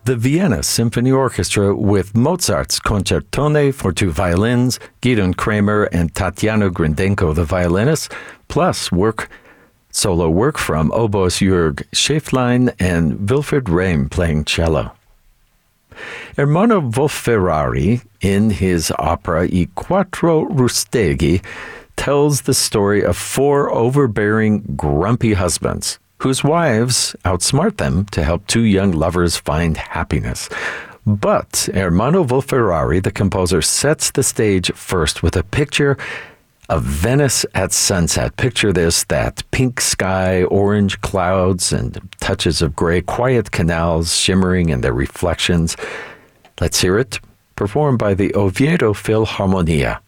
the Vienna Symphony Orchestra with Mozart's Concertone for two violins, Gidon Kramer and Tatiana Grindenko, the violinists, plus solo work from oboist Jörg Schäflein and Wilfried Rehm playing cello. Ermanno Wolf-Ferrari, in his opera I Quattro Rusteghi, tells the story of four overbearing, grumpy husbands whose wives outsmart them to help two young lovers find happiness. But Ermanno Wolf-Ferrari, the composer, sets the stage first with a picture of Venice at sunset. Picture this, that pink sky, orange clouds, and touches of gray, quiet canals shimmering in their reflections. Let's hear it, performed by the Oviedo Philharmonia.